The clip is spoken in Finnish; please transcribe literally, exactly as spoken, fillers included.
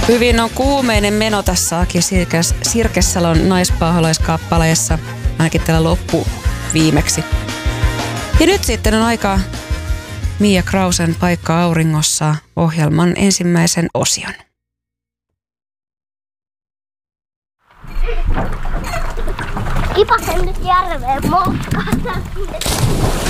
Hyvin on kuumeinen meno tässä Aki Sirkes, Sirkessalon naispaholaiskappaleessa, ainakin tällä loppu viimeksi. Ja nyt sitten on aika Mia Krausen Paikka auringossa ohjelman ensimmäisen osion. Kipasen nyt järveen motkata.